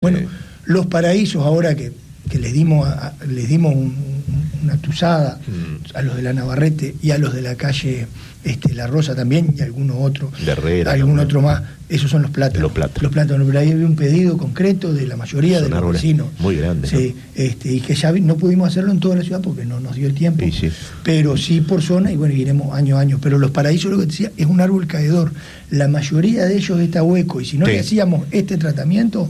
Bueno, los paraísos ahora que les dimos una tuzada a los de la Navarrete y a los de la calle La Rosa también, y algunos otros, de Herrera, algún otro más, esos son los plátanos. Los plátanos, pero ahí había un pedido concreto de la mayoría de los vecinos. Muy grandes. Sí, y que ya no pudimos hacerlo en toda la ciudad porque no nos dio el tiempo, pero sí por zona, y bueno, iremos año a año. Pero los paraísos, lo que te decía, es un árbol caedor. La mayoría de ellos está hueco, y si no le hacíamos este tratamiento,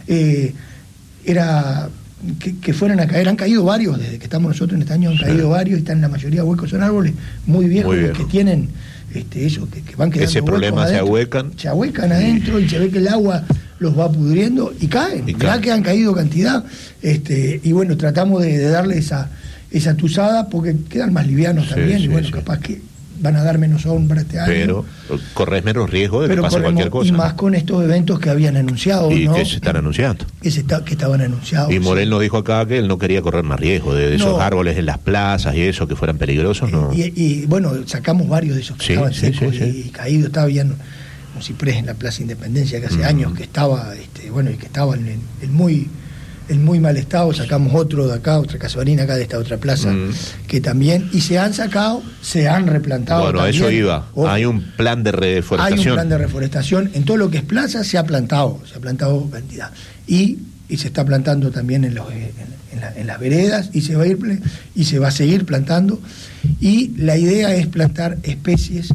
era que fueran a caer. Han caído varios, desde que estamos nosotros en este año han caído varios, y están la mayoría huecos. Son árboles muy viejos, que tienen eso, que van quedando ese problema adentro, se ahuecan adentro, y se ve que el agua los va pudriendo y caen. Ya que han caído cantidad, y bueno, tratamos de darle esa tuzada porque quedan más livianos también, y bueno, capaz que van a dar menos sombra este año. Pero corres menos riesgo de que pase cualquier cosa. Y más con estos eventos que habían anunciado. Y ¿no? que se están anunciando. Que estaban anunciados. Y Morel nos dijo acá que él no quería correr más riesgo de esos árboles en las plazas y eso, que fueran peligrosos. ¿No? Y bueno, sacamos varios de esos que estaban secos y caídos. Estaba bien un ciprés en la Plaza Independencia que hace años que estaba, y que estaba en muy mal estado. Sacamos otro de acá, otra casuarina acá de esta otra plaza, que también, y se han replantado. Bueno, también. A eso iba. Hay un plan de reforestación. Hay un plan de reforestación. En todo lo que es plaza se ha plantado cantidad. Y se está plantando también en las veredas, y se va a seguir plantando. Y la idea es plantar especies,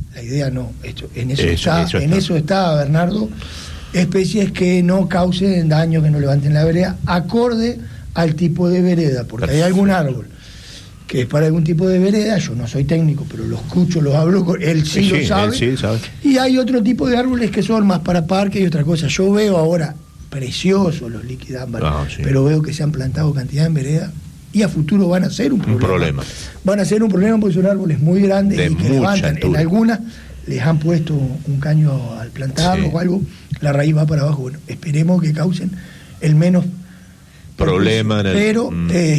en eso está Bernardo, especies que no causen daño, que no levanten la vereda, acorde al tipo de vereda, porque hay algún árbol que es para algún tipo de vereda. Yo no soy técnico, pero lo escucho, lo hablo, él sí lo sabe. Él sí sabe. Y hay otro tipo de árboles que son más para parque y otra cosa. Yo veo ahora preciosos los liquidámbaros, pero veo que se han plantado cantidad en vereda, y a futuro van a ser un problema. Van a ser un problema porque son árboles muy grandes y que levantan. En algunas les han puesto un caño al plantarlo o algo, la raíz va para abajo. Bueno, esperemos que causen el menos problema. Pero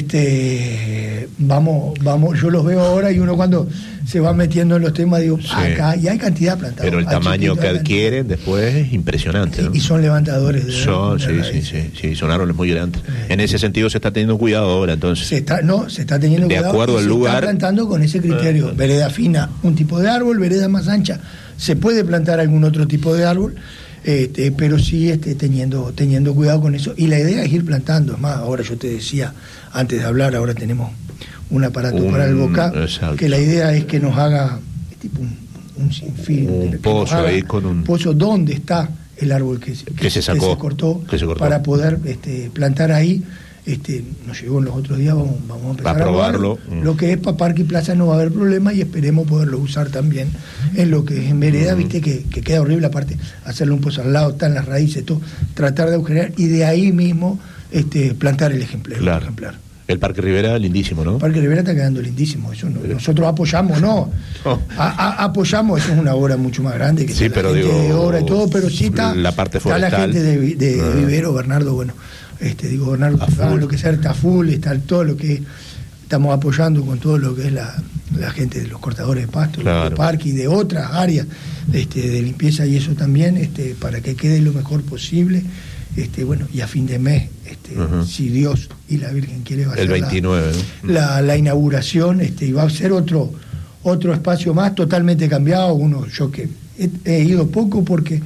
vamos, yo los veo ahora, y uno cuando se va metiendo en los temas, digo, acá, y hay cantidad plantada. Pero el tamaño que adquieren después es impresionante, ¿no? Y son levantadores de son árboles muy grandes. En ese sentido se está teniendo cuidado ahora, entonces. Se está teniendo cuidado. De acuerdo al lugar. Se está plantando con ese criterio. Vereda fina, un tipo de árbol; vereda más ancha, se puede plantar algún otro tipo de árbol. Pero sí teniendo cuidado con eso, y la idea es ir plantando. Es más, ahora yo te decía antes de hablar, ahora tenemos un aparato para el boca, que la idea es que nos haga tipo un sinfín, un pozo ahí con un pozo donde está el árbol que se cortó, para poder plantar ahí. Nos llegó en los otros días, vamos a empezar a probarlo. Lo que es para parque y plaza no va a haber problema, y esperemos poderlo usar también en lo que es en vereda. Viste que queda horrible, aparte hacerle un pozo al lado, están las raíces, todo, tratar de agujerear y de ahí mismo plantar el ejemplar. El Parque Rivera, lindísimo, ¿no? El Parque Rivera está quedando lindísimo. Eso nosotros apoyamos, apoyamos, eso es una obra mucho más grande que la gente de obra y todo, pero sí está la parte forestal. Está la gente de Vivero, Bernardo, bueno. Bernardo, lo que sea, está full, está todo lo que estamos apoyando con todo lo que es la gente de los cortadores de pasto, de parque y de otras áreas de limpieza, y eso también, para que quede lo mejor posible. Y a fin de mes, si Dios y la Virgen quiere, va a ser el 29, la inauguración, y va a ser otro espacio más totalmente cambiado. Yo que he ido poco porque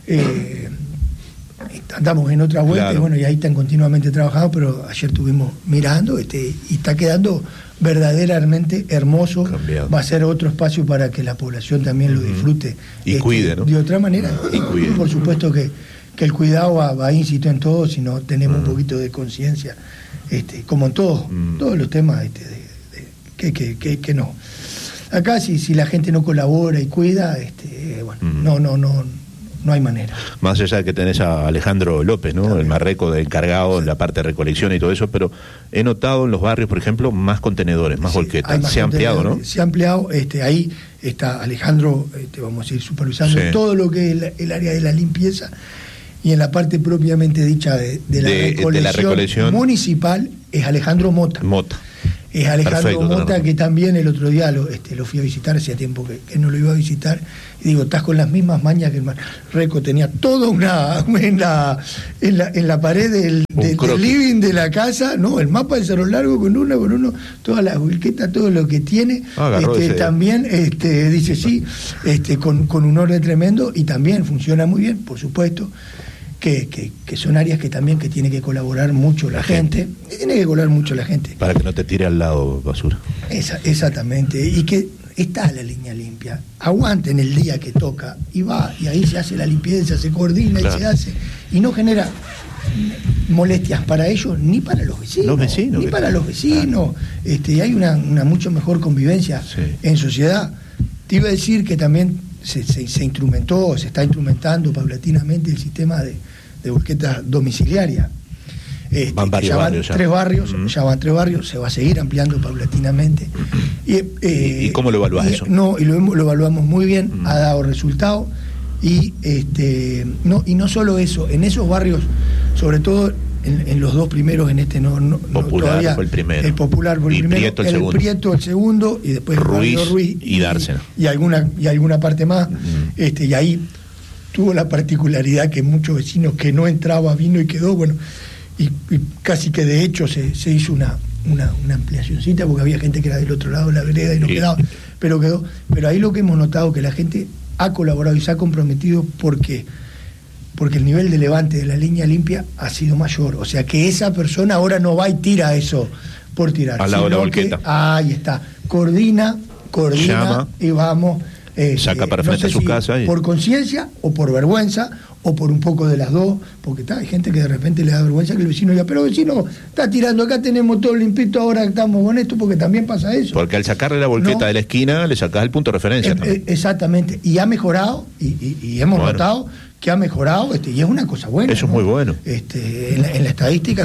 andamos en otra vuelta, y ahí están continuamente trabajando, pero ayer estuvimos mirando, y está quedando verdaderamente hermoso. Cambiado. Va a ser otro espacio para que la población también lo disfrute y cuide, ¿no? De otra manera. Y por supuesto que el cuidado va íncito en todo, si no tenemos un poquito de conciencia, como en todos los temas, que no. Acá si la gente no colabora y cuida, no hay manera. Más allá de que tenés a Alejandro López, ¿no? También. El marreco de encargado en la parte de recolección y todo eso, pero he notado en los barrios, por ejemplo, más contenedores, más volquetas. Se ha ampliado, ¿no? Se ha ampliado, ahí está Alejandro, vamos a ir supervisando todo lo que es el área de la limpieza, y en la parte propiamente dicha de la recolección municipal es Alejandro Mota. es Alejandro Mota, que también el otro día lo fui a visitar, hacía tiempo que no lo iba a visitar, y digo, estás con las mismas mañas que el Marreco, tenía todo en la pared del living de la casa, no, el mapa de Cerro Largo con uno, todas las volquetas, todo lo que tiene, también dice sí, con un orden tremendo, y también funciona muy bien, por supuesto. Que son áreas que también que tiene que colaborar mucho la gente. Tiene que colaborar mucho la gente. Para que no te tire al lado basura. Exactamente. Y que está la línea limpia. Aguanten el día que toca y va, y ahí se hace la limpieza, se coordina, claro, y se hace. Y no genera molestias para ellos ni para los vecinos. Ni para los vecinos. Y hay una mucho mejor convivencia en sociedad. Te iba a decir que también se instrumentó, se está instrumentando paulatinamente el sistema de volquetas domiciliarias. Van varios barrios. Tres barrios, ya van 3 barrios, se va a seguir ampliando paulatinamente. ¿Y cómo lo evaluás eso? No, y lo evaluamos muy bien, ha dado resultado. Y no solo eso, en esos barrios, sobre todo en los 2 primeros, en Popular todavía fue el primero. El Popular fue el primero, Prieto Prieto el segundo, y después Ruiz y Dársena. Y alguna parte más. Y ahí tuvo la particularidad que muchos vecinos que no entraba vino y quedó, bueno, y casi que de hecho se hizo una ampliacioncita, porque había gente que era del otro lado de la vereda y no quedaba, pero quedó. Pero ahí lo que hemos notado que la gente ha colaborado y se ha comprometido porque el nivel de levante de la línea limpia ha sido mayor. O sea que esa persona ahora no va y tira eso por tirar. Al lado de la volqueta. Ahí está. Coordina llama, y vamos. Saca para frente a su casa. Por conciencia o por vergüenza o por un poco de las dos. Porque hay gente que de repente le da vergüenza que el vecino diga, pero vecino, está tirando, acá tenemos todo limpito, ahora estamos con esto, porque también pasa eso. Porque al sacarle la volqueta de la esquina, le sacás el punto de referencia también. Exactamente. Y ha mejorado, y hemos notado que ha mejorado, y es una cosa buena. Eso es muy bueno. En la estadística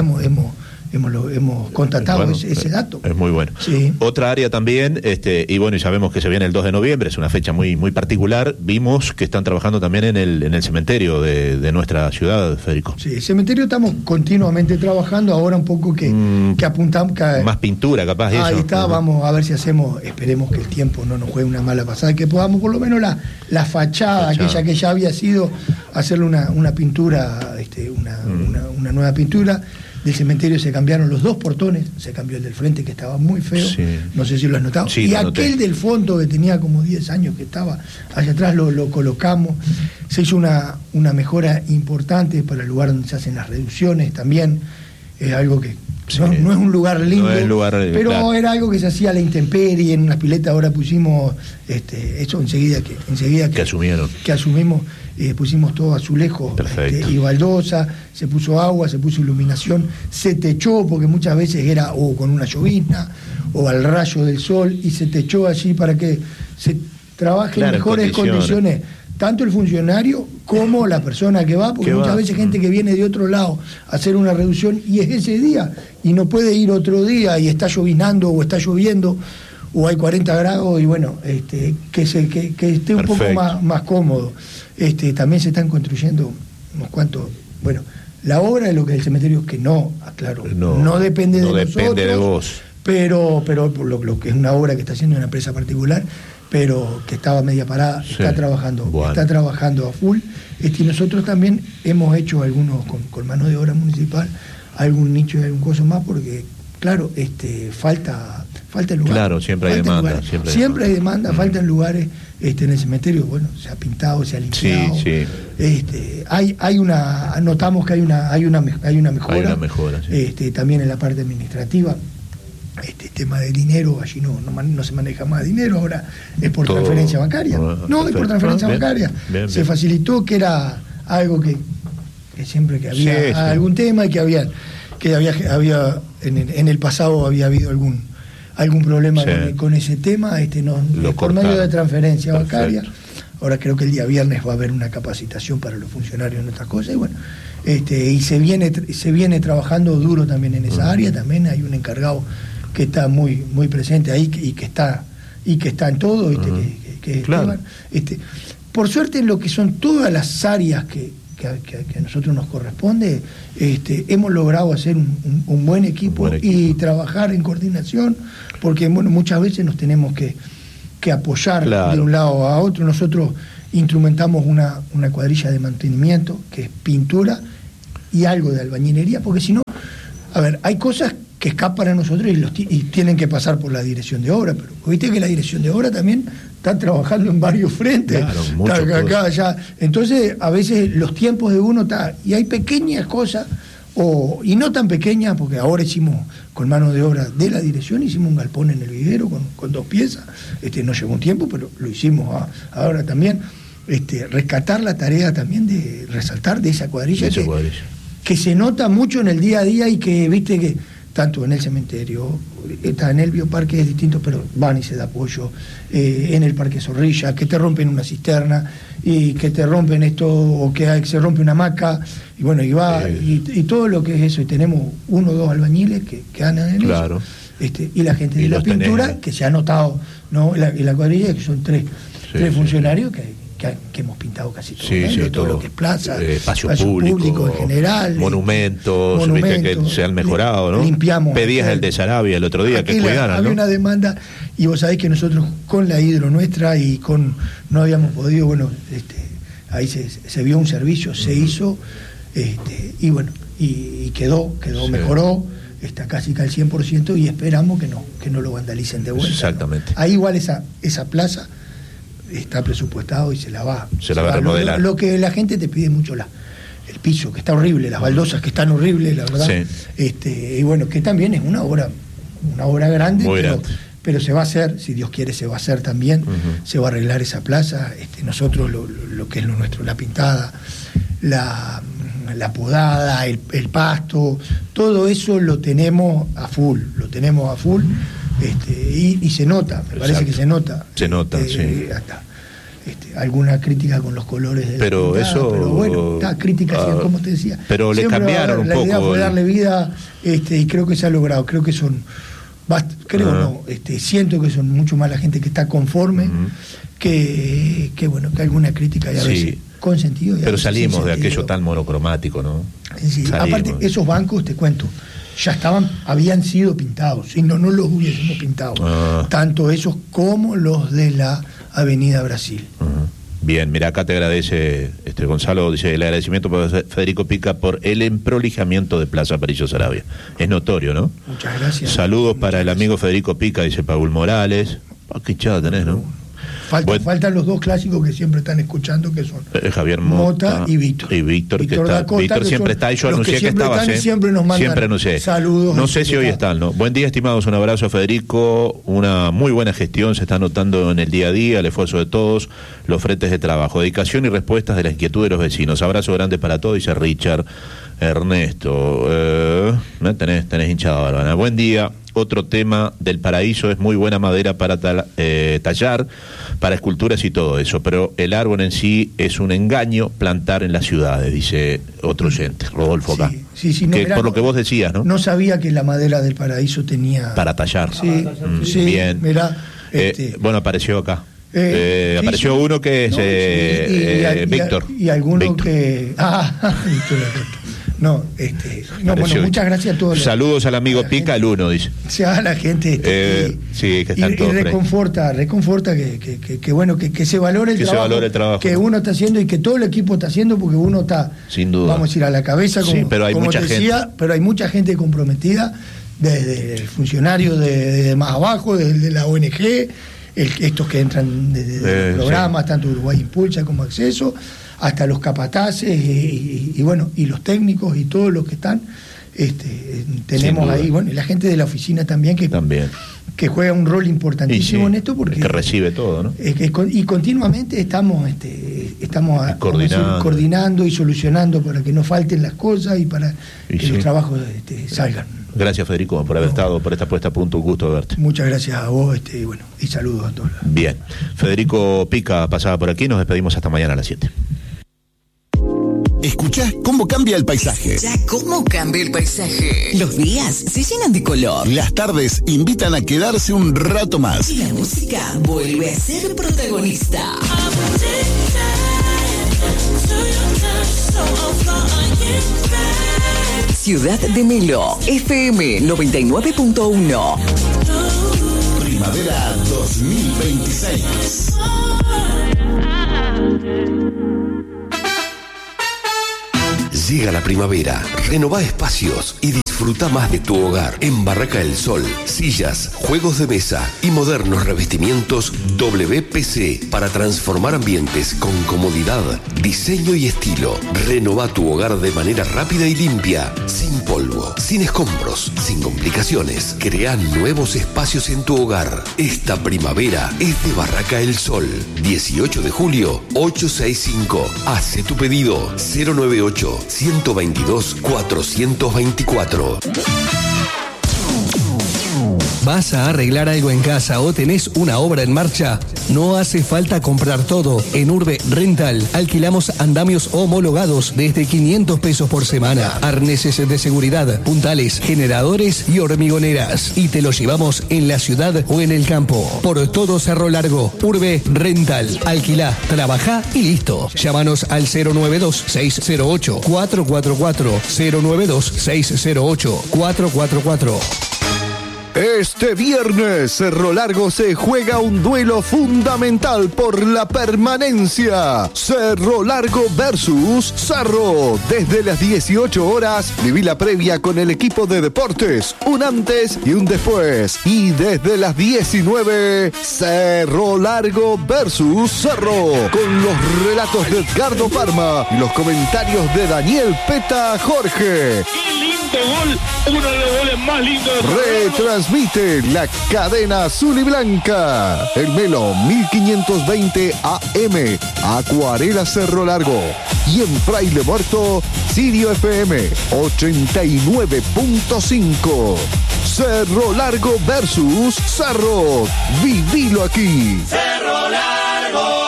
hemos constatado ese dato. Es muy bueno. Sí. Otra área también, y bueno, y sabemos que se viene el 2 de noviembre, es una fecha muy, muy particular. Vimos que están trabajando también en el cementerio de nuestra ciudad, Federico. Sí, el cementerio estamos continuamente trabajando, ahora un poco que apuntamos. Más pintura, capaz. Ahí está, vamos a ver si esperemos que el tiempo no nos juegue una mala pasada, que podamos por lo menos la fachada, aquella que ya había sido, hacerle una pintura, una nueva pintura. Del cementerio se cambiaron los 2 portones, se cambió el del frente que estaba muy feo, no sé si lo has notado, y aquel del fondo que tenía como 10 años que estaba allá atrás lo colocamos, se hizo una mejora importante para el lugar donde se hacen las reducciones también, es algo que no es un lugar lindo, pero claro, era algo que se hacía a la intemperie, en unas piletas. Ahora pusimos eso enseguida que asumimos, pusimos todo azulejo y baldosa, se puso agua, se puso iluminación, se techó, porque muchas veces era con una llovizna o al rayo del sol, y se techó allí para que se trabaje en mejores condiciones tanto el funcionario como la persona que va, porque muchas veces gente que viene de otro lado a hacer una reducción y es ese día y no puede ir otro día y está lloviznando o está lloviendo o hay 40 grados y bueno, que esté un poco más cómodo. También se están construyendo unos cuantos, la obra de lo que es el cementerio, que no depende de nosotros, depende de vos, pero por lo que es una obra que está haciendo una empresa particular, pero que estaba media parada, está trabajando a full. Y nosotros también hemos hecho algunos con mano de obra municipal, algún nicho y algún cosa más, porque claro, falta lugar. Claro, siempre hay demanda. Siempre hay demanda, faltan lugares en el cementerio. Bueno, se ha pintado, se ha limpiado. Notamos que hay una mejora. Hay una mejora, también en la parte administrativa. Tema de dinero, allí no se maneja más dinero, ahora es por transferencia bancaria. Es por transferencia bancaria. Bien. Se facilitó, que era algo que siempre que había algún tema y que había en el pasado había habido algún problema con ese tema, por medio de transferencia bancaria. Ahora creo que el día viernes va a haber una capacitación para los funcionarios en otras cosas, y bueno, y se viene trabajando duro también en esa área. También hay un encargado que está muy muy presente ahí y que está en todo, Claro. por suerte, en lo que son todas las áreas que a nosotros nos corresponde, hemos logrado hacer un buen equipo y trabajar en coordinación, porque bueno, muchas veces nos tenemos que apoyar de un lado a otro. Nosotros instrumentamos una cuadrilla de mantenimiento, que es pintura y algo de albañilería, porque si no, a ver, hay cosas que escapan a nosotros y tienen que pasar por la dirección de obra, pero viste que la dirección de obra también está trabajando en varios frentes, acá, allá. Entonces a veces los tiempos de uno y hay pequeñas cosas y no tan pequeñas, porque ahora hicimos con mano de obra de la dirección, hicimos un galpón en el vivero con 2 piezas, nos llevó un tiempo, pero lo hicimos ahora también, rescatar la tarea también de resaltar de esa cuadrilla, que se nota mucho en el día a día, y que viste que tanto en el cementerio, está en el bioparque, es distinto, pero van y se da apoyo, en el Parque Zorrilla, que te rompen una cisterna, y que te rompen esto, o que se rompe una hamaca, y bueno, y todo lo que es eso, y tenemos 1 o 2 albañiles que andan en eso, y la gente de la pintura, que se ha notado, ¿no? Y la cuadrilla, que son tres funcionarios que hemos pintado casi todo, todo lo que es plaza, espacio público en general, monumentos, viste que se han mejorado, ¿no? Limpiamos. Pedías el de Sarabia el otro día, que cuidaran, había una demanda, y vos sabés que nosotros con la hidro nuestra no habíamos podido, bueno, ahí se vio un servicio, se hizo, y bueno, y quedó mejoró, está casi al 100%, y esperamos que no lo vandalicen de vuelta. Exactamente. ¿No? Ahí igual esa plaza está presupuestado y se la va a remodelar. Lo que la gente te pide mucho, el piso, que está horrible, las baldosas que están horribles, la verdad. Y bueno, que también es una obra grande, pero se va a hacer, si Dios quiere, se va a hacer también, se va a arreglar esa plaza. Nosotros lo que es lo nuestro, la pintada, la podada, el pasto, todo eso lo tenemos a full, y se nota, me parece que se nota. Se nota, sí. Hasta, alguna crítica con los colores de pero la pintada, eso, pero bueno, está crítica, como te decía. Pero le cambiaron un poco. La idea fue darle vida, y creo que se ha logrado. Creo que siento que son mucho más la gente que está conforme, que bueno, que alguna crítica ya veces con sentido. Pero salimos de aquello tan monocromático, ¿no? Sí. Aparte, esos bancos, te cuento, habían sido pintados, y no los hubiésemos pintado, tanto esos como los de la Avenida Brasil. Bien, mira, acá te agradece Gonzalo, dice: el agradecimiento para Federico Pica por el emprolijamiento de Plaza Aparicio Saravia. Es notorio, ¿no? Muchas gracias. Saludos para el amigo Federico Pica, dice Paul Morales. Qué hinchada tenés, ¿no? Faltan los 2 clásicos que siempre están escuchando, que son Javier Mota y Víctor. Y Víctor siempre está, y yo anuncié que estabas. Siempre nos mandan siempre anuncié. Saludos. No sé si hoy están, ¿no? Buen día, estimados, un abrazo a Federico, una muy buena gestión se está notando en el día a día, el esfuerzo de todos los frentes de trabajo, dedicación y respuestas de la inquietud de los vecinos. Abrazo grande para todos, dice Richard Ernesto. Tenés hinchada, Bárbara. Buen día. Otro tema del paraíso, es muy buena madera para tallar, para esculturas y todo eso, pero el árbol en sí es un engaño plantar en las ciudades, dice otro oyente, Rodolfo acá. Por lo que vos decías, ¿no? No sabía que la madera del paraíso tenía... Para tallar. Sí, bien. Mirá, bueno, apareció acá. Apareció uno que es Víctor. Y alguno que... bueno, muchas gracias a todos. Saludos al amigo Pica, el 1, dice. A la gente. Que están todos reconforta que bueno, que se valore el trabajo. Se valore el trabajo. Que uno está haciendo y que todo el equipo está haciendo, porque uno está. Sin duda. Vamos a ir a la cabeza, pero hay mucha gente. Pero hay mucha gente comprometida, desde el funcionario de más abajo, desde la ONG, estos que entran desde programas, tanto Uruguay Impulsa como Acceso, hasta los capataces y bueno, y los técnicos y todos los que están, tenemos ahí, bueno, y la gente de la oficina también que juega un rol importantísimo en esto, porque que recibe todo, ¿no? Y continuamente estamos coordinando y solucionando para que no falten las cosas y para que los trabajos salgan. Gracias, Federico, por haber estado, por esta puesta a punto. Un gusto verte. Muchas gracias a vos, y saludos a todos. Bien, Federico Pica pasaba por aquí, nos despedimos hasta mañana a las 7. Escuchá cómo cambia el paisaje. ¿Cómo cambia el paisaje? Los días se llenan de color. Las tardes invitan a quedarse un rato más. Y la música vuelve a ser protagonista. Ciudad de Melo, FM 99.1. Primavera 2026. Llega la primavera, renová espacios y disfruta más de tu hogar. En Barraca del Sol, sillas, juegos de mesa y modernos revestimientos WPC para transformar ambientes con comodidad, diseño y estilo. Renová tu hogar de manera rápida y limpia, sin polvo, sin escombros, sin complicaciones. Crea nuevos espacios en tu hogar. Esta primavera es de Barraca del Sol. 18 de julio, 865. Hace tu pedido 098-122-424. ¿Vas a arreglar algo en casa o tenés una obra en marcha? No hace falta comprar todo. En Urbe Rental alquilamos andamios homologados desde 500 pesos por semana. Arneses de seguridad, puntales, generadores y hormigoneras. Y te los llevamos en la ciudad o en el campo. Por todo Cerro Largo, Urbe Rental. Alquilá, trabajá y listo. Llámanos al 092-608-444. 092-608-444. Este viernes, Cerro Largo se juega un duelo fundamental por la permanencia. Cerro Largo versus Cerro. Desde las 18 horas, viví la previa con el equipo de deportes, un antes y un después. Y desde las 19, Cerro Largo versus Cerro, con los relatos de Edgardo Parma y los comentarios de Daniel Peta Jorge. ¡Qué lindo gol! Uno de los goles más lindos de Retransmite la cadena azul y blanca. El Melo 1520 AM, Acuarela Cerro Largo. Y en Fraile Muerto, Sirio FM 89.5. Cerro Largo versus Cerro. Vivilo aquí. Cerro Largo.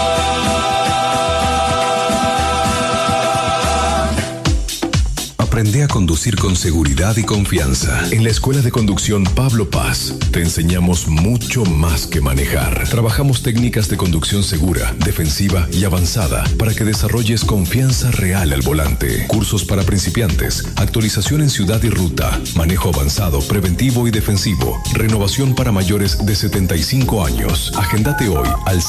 Aprende a conducir con seguridad y confianza. En la Escuela de Conducción Pablo Paz te enseñamos mucho más que manejar. Trabajamos técnicas de conducción segura, defensiva y avanzada para que desarrolles confianza real al volante. Cursos para principiantes, actualización en ciudad y ruta, manejo avanzado, preventivo y defensivo, renovación para mayores de 75 años. Agendate hoy al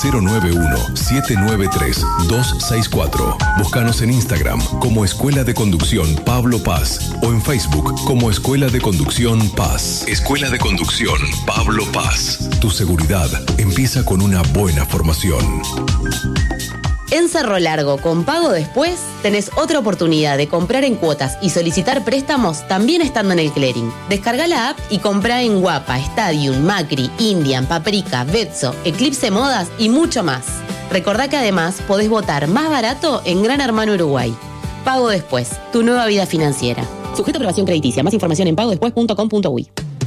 091-793-264. Búscanos en Instagram como Escuela de Conducción Pablo Paz o en Facebook como Escuela de Conducción Paz. Escuela de Conducción Pablo Paz. Tu seguridad empieza con una buena formación. En Cerro Largo, con pago después, tenés otra oportunidad de comprar en cuotas y solicitar préstamos también estando en el clearing. Descarga la app y comprá en Guapa, Stadium, Macri, Indian, Paprika, Betso, Eclipse Modas y mucho más. Recordá que además podés votar más barato en Gran Hermano Uruguay. Pago Después, tu nueva vida financiera. Sujeto a aprobación crediticia. Más información en pagodespues.com.uy.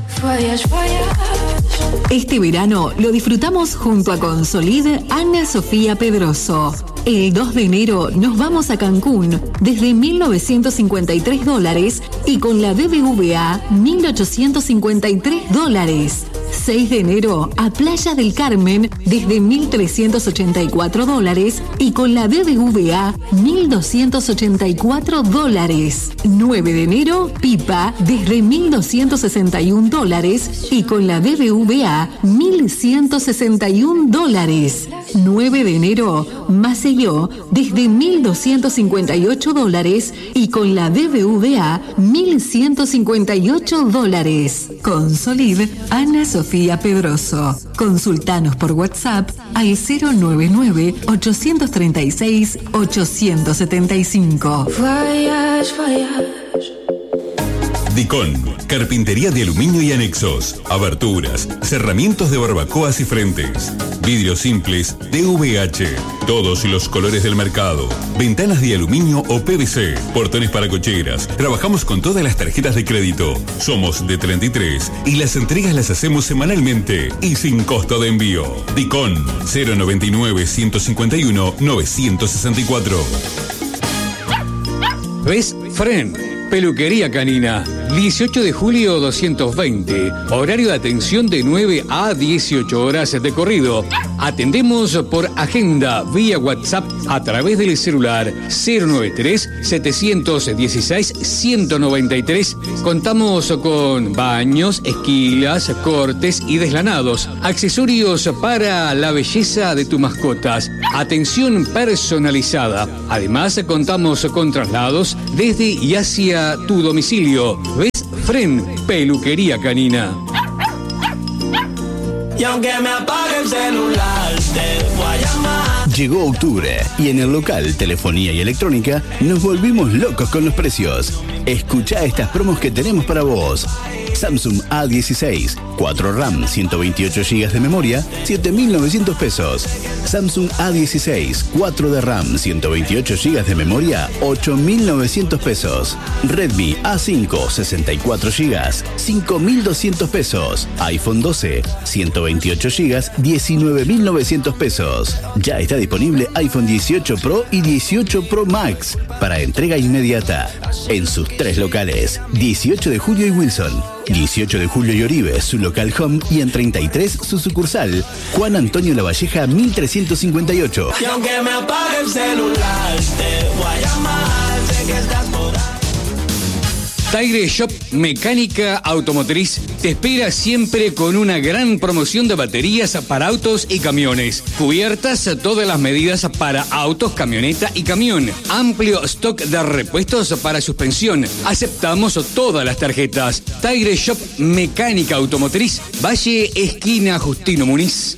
Este verano lo disfrutamos junto a Consolid Ana Sofía Pedroso. El 2 de enero nos vamos a Cancún desde $1.953 y con la BBVA $1.853. 6 de enero a Playa del Carmen desde $1.384 y con la BBVA $1.284. 9 de enero Pipa desde $1.261 y con la BBVA $1.161. 9 de enero Maceió desde $1.258 y con la BBVA $1.158. Consolid Ana Sofía Pedroso. Consultanos por WhatsApp al 099-836-875. Dicon, carpintería de aluminio y anexos, aberturas, cerramientos de barbacoas y frentes, vidrios simples DVH, todos los colores del mercado, ventanas de aluminio o PVC, portones para cocheras. Trabajamos con todas las tarjetas de crédito. Somos de 33 y las entregas las hacemos semanalmente y sin costo de envío. Dicon 099-151-964. Best Friend, peluquería canina. 18 de julio 220. Horario de atención de 9 a 18 horas de corrido. Atendemos por agenda vía WhatsApp a través del celular 093-716-193. Contamos con baños, esquilas, cortes y deslanados. Accesorios para la belleza de tus mascotas. Atención personalizada. Además, contamos con traslados desde y hacia tu domicilio. ¿Ves? Fren, peluquería canina. Y aunque me apague el celular, te voy a llamar. Llegó octubre y en el local Telefonía y Electrónica nos volvimos locos con los precios. Escuchá estas promos que tenemos para vos. Samsung A16, 4 RAM, 128 GB de memoria, 7.900 pesos. Samsung A16, 4 de RAM, 128 GB de memoria, 8.900 pesos. Redmi A5, 64 GB, 5.200 pesos. iPhone 12, 128 GB, 19.900 pesos. Ya está disponible iPhone 18 Pro y 18 Pro Max para entrega inmediata en sus 3 locales, 18 de Julio y Wilson, 18 de Julio y Oribe, su local home, y en 33 su sucursal, Juan Antonio Lavalleja 1358. Y aunque me apague el celular, te voy a llamar, sé que estás por ahí. Tigre Shop Mecánica Automotriz te espera siempre con una gran promoción de baterías para autos y camiones. Cubiertas todas las medidas para autos, camioneta y camión. Amplio stock de repuestos para suspensión. Aceptamos todas las tarjetas. Tigre Shop Mecánica Automotriz, Valle Esquina Justino Muniz.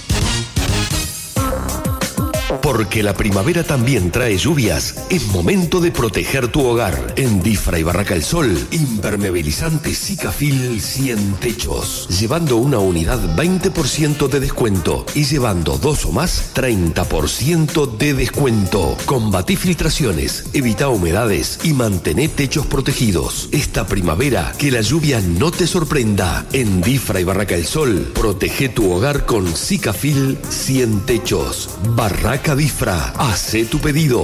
Porque la primavera también trae lluvias, es momento de proteger tu hogar. En Difra y Barraca El Sol, impermeabilizante Sikafil 100 techos. Llevando una unidad 20% de descuento y llevando 2 o más 30% de descuento. Combatí filtraciones, evita humedades y mantén techos protegidos. Esta primavera que la lluvia no te sorprenda. En Difra y Barraca El Sol, protege tu hogar con Sikafil 100 techos. Barraca Difra. Hacé tu pedido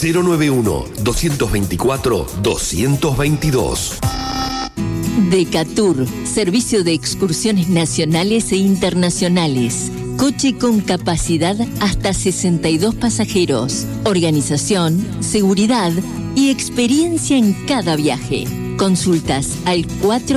091-224-222. Decatur, servicio de excursiones nacionales e internacionales. Coche con capacidad hasta 62 pasajeros. Organización, seguridad y experiencia en cada viaje. Consultas al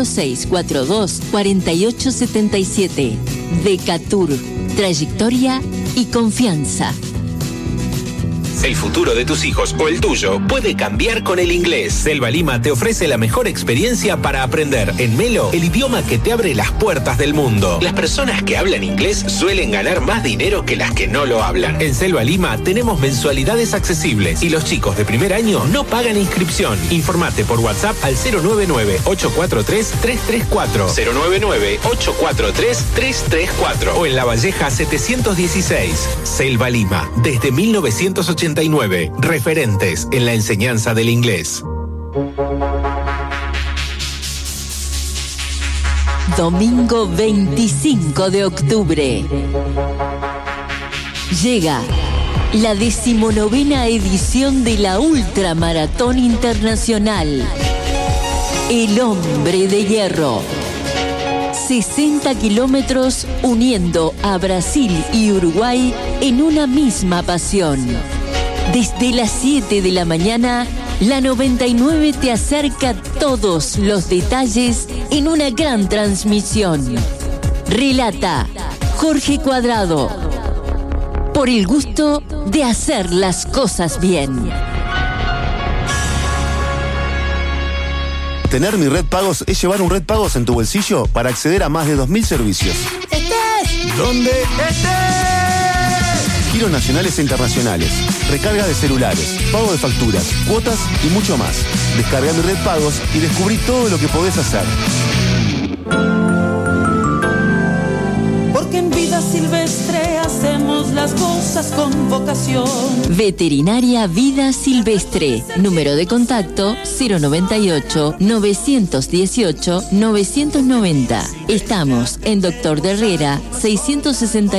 4642-4877. Decatur, trayectoria y confianza. El futuro de tus hijos o el tuyo puede cambiar con el inglés. Selva Lima te ofrece la mejor experiencia para aprender en Melo, el idioma que te abre las puertas del mundo. Las personas que hablan inglés suelen ganar más dinero que las que no lo hablan. En Selva Lima tenemos mensualidades accesibles y los chicos de primer año no pagan inscripción. Informate por WhatsApp al 099-843-334. 099-843-334 o en La Valleja 716. Selva Lima, desde 1989. Referentes en la enseñanza del inglés. Domingo 25 de octubre. Llega la 19ª edición de la Ultramaratón Internacional. El Hombre de Hierro. 60 kilómetros uniendo a Brasil y Uruguay en una misma pasión. Desde las 7 de la mañana, la 99 te acerca todos los detalles en una gran transmisión. Relata Jorge Cuadrado. Por el gusto de hacer las cosas bien. Tener Mi Red Pagos es llevar un Red Pagos en tu bolsillo para acceder a más de 2.000 servicios. ¿Dónde estés? Giros nacionales e internacionales, recarga de celulares, pago de facturas, cuotas y mucho más. Descarga Mi Red Pagos y descubrí todo lo que podés hacer. Porque en Vida Silvestre hacemos las cosas con vocación. Veterinaria Vida Silvestre. Número de contacto 098-918-990. Estamos en Doctor de Herrera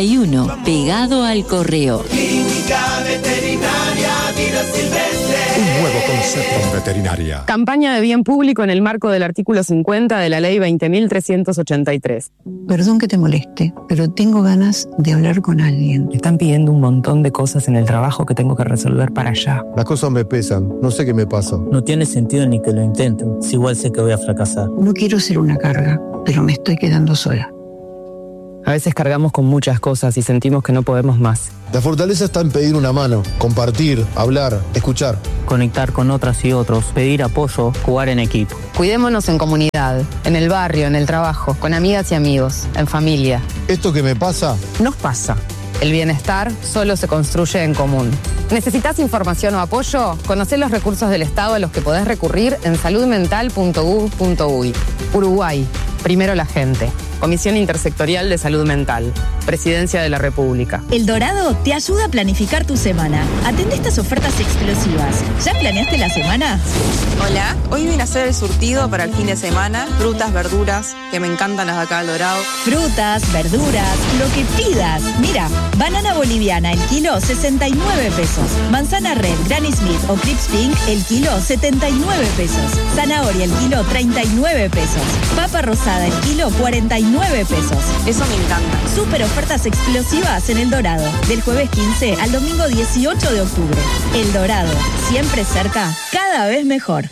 661, pegado al correo. Clínica Veterinaria Vida Silvestre. Un nuevo concepto en veterinaria. Campaña de bien público en el marco del artículo 50 de la ley 20.383. Perdón que te moleste, pero tengo ganas de hablar con alguien. Me están pidiendo un montón de cosas en el trabajo que tengo que resolver para allá. Las cosas me pesan, no sé qué me pasa. No tiene sentido ni que lo intenten, si igual sé que voy a fracasar. No quiero ser una carga, pero me estoy quedando sola. A veces cargamos con muchas cosas y sentimos que no podemos más. La fortaleza está en pedir una mano, compartir, hablar, escuchar. Conectar con otras y otros, pedir apoyo, jugar en equipo. Cuidémonos en comunidad, en el barrio, en el trabajo, con amigas y amigos, en familia. Esto que me pasa, nos pasa. El bienestar solo se construye en común. ¿Necesitas información o apoyo? Conocé los recursos del Estado a los que podés recurrir en saludmental.gov.uy. Uruguay, primero la gente. Comisión Intersectorial de Salud Mental. Presidencia de la República. El Dorado te ayuda a planificar tu semana. Atende estas ofertas explosivas. ¿Ya planeaste la semana? Hola, hoy vine a hacer el surtido para el fin de semana. Frutas, verduras, que me encantan las de acá del Dorado. Frutas, verduras, lo que pidas. Mira, banana boliviana, el kilo, 69 pesos. Manzana red, Granny Smith o Crips Pink, el kilo, 79 pesos. Zanahoria, el kilo, 39 pesos. Papa rosada, el kilo, 49 pesos. Eso me encanta. Súper ofertas explosivas en El Dorado. Del jueves 15 al domingo 18 de octubre. El Dorado, siempre cerca, cada vez mejor.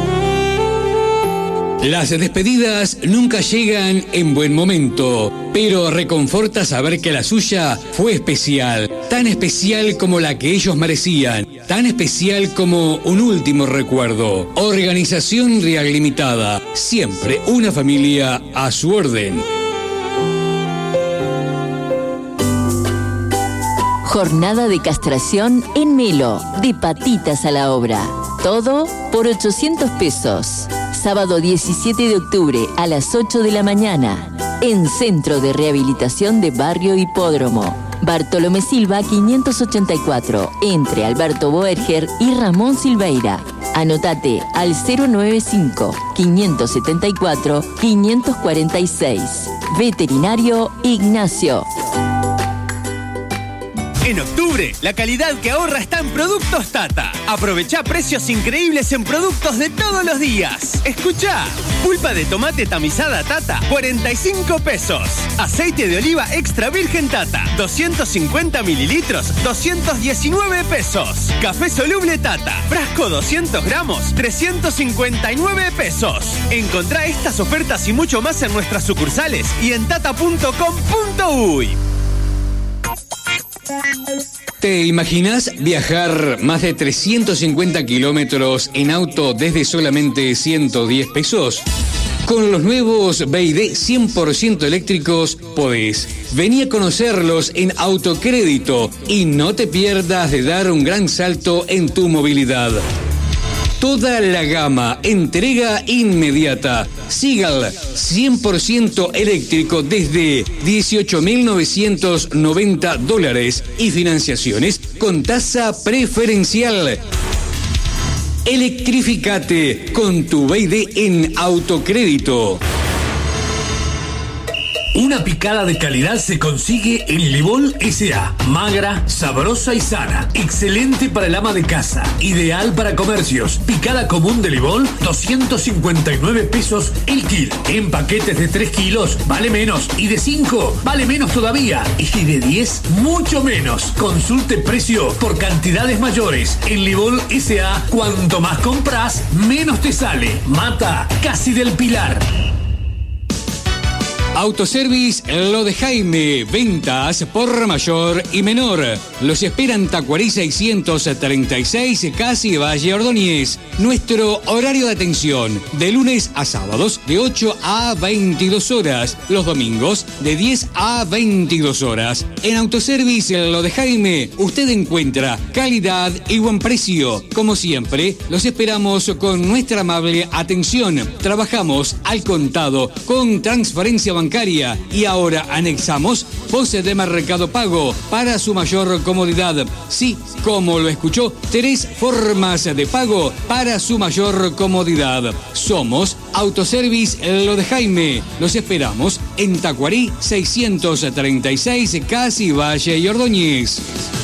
Las despedidas nunca llegan en buen momento, pero reconforta saber que la suya fue especial, tan especial como la que ellos merecían, tan especial como un último recuerdo. Organización Real Limitada, siempre una familia a su orden. Jornada de castración en Melo, de patitas a la obra. Todo por 800 pesos. Sábado 17 de octubre a las 8 de la mañana. En Centro de Rehabilitación de Barrio Hipódromo. Bartolomé Silva 584. Entre Alberto Boerger y Ramón Silveira. Anotate al 095-574-546. Veterinario Ignacio. En octubre, la calidad que ahorra está en Productos Tata. Aprovecha precios increíbles en productos de todos los días. Escuchá, pulpa de tomate tamizada Tata, 45 pesos. Aceite de oliva extra virgen Tata, 250 mililitros, 219 pesos. Café soluble Tata, frasco 200 gramos, 359 pesos. Encontrá estas ofertas y mucho más en nuestras sucursales y en tata.com.uy. ¿Te imaginas viajar más de 350 kilómetros en auto desde solamente 110 pesos? Con los nuevos BYD 100% eléctricos podés. Vení a conocerlos en Autocrédito y no te pierdas de dar un gran salto en tu movilidad. Toda la gama, entrega inmediata. Seagull 100% eléctrico desde $18.990 y financiaciones con tasa preferencial. Electrificate con tu BYD en Autocrédito. Una picada de calidad se consigue en Libol S.A. Magra, sabrosa y sana. Excelente para el ama de casa. Ideal para comercios. Picada común de Libol, 259 pesos el kilo. En paquetes de 3 kilos, vale menos. Y de 5, vale menos todavía. Y de 10, mucho menos. Consulte precio por cantidades mayores. En Libol S.A. cuanto más compras, menos te sale. Mata Casi del Pilar. Autoservice Lo de Jaime, ventas por mayor y menor. Los esperan Tacuarí 636, casi Valle Ordóñez. Nuestro horario de atención, de lunes a sábados, de 8 a 22 horas. Los domingos, de 10 a 22 horas. En Autoservice Lo de Jaime, usted encuentra calidad y buen precio. Como siempre, los esperamos con nuestra amable atención. Trabajamos al contado con transferencia bancaria y ahora anexamos pose de Mercado Pago para su mayor comodidad. Sí, como lo escuchó, 3 formas de pago para su mayor comodidad. Somos Autoservice Lo de Jaime. Los esperamos en Tacuarí 636, casi Valle y Ordóñez.